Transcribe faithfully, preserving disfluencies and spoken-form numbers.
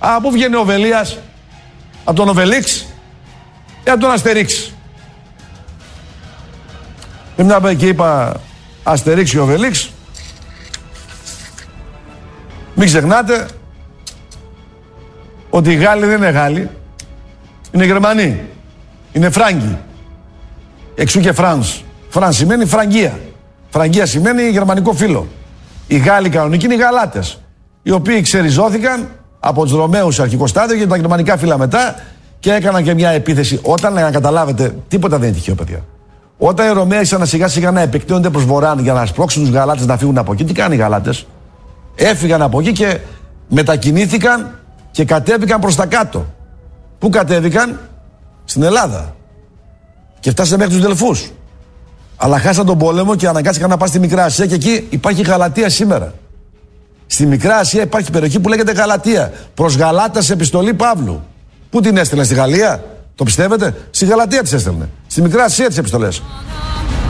Α, πού βγαίνει ο Οβελίας? Από τον Οβελίξ ή από τον Αστερίξ? Και μια πάει και είπα Αστερίξ και Οβελίξ. Μην ξεχνάτε ότι οι Γάλλοι δεν είναι Γάλλοι, είναι Γερμανοί, είναι Φράγκοι. Εξού και Φρανς. Φρανς σημαίνει Φραγκία. Φραγκία σημαίνει γερμανικό φύλο. Οι Γάλλοι κανονικοί είναι οι Γαλάτες, οι οποίοι ξεριζώθηκαν από τους Ρωμαίους σε αρχικό στάδιο και τα γερμανικά φύλλα μετά και έκαναν και μια επίθεση. Όταν, να καταλάβετε, τίποτα δεν είναι τυχαίο, παιδιά. Όταν οι Ρωμαίοι άρχισαν σιγά σιγά να επεκτείνονται προς βορρά για να σπρώξουν τους Γαλάτες να φύγουν από εκεί, τι κάνουν οι Γαλάτες? Έφυγαν από εκεί και μετακινήθηκαν και κατέβηκαν προς τα κάτω. Πού κατέβηκαν? Στην Ελλάδα. Και φτάσανε μέχρι τους Δελφούς. Αλλά χάσαν τον πόλεμο και αναγκάστηκαν να πάνε στη Μικρά Ασία και εκεί υπάρχει Γαλατεία σήμερα. Στη Μικρά Ασία υπάρχει περιοχή που λέγεται Γαλατεία. Προς Γαλάτα σε επιστολή Παύλου. Πού την έστελνε, στη Γαλλία? Το πιστεύετε? Στη Γαλατεία τις έστελνε. Στη Μικρά Ασία τις επιστολές.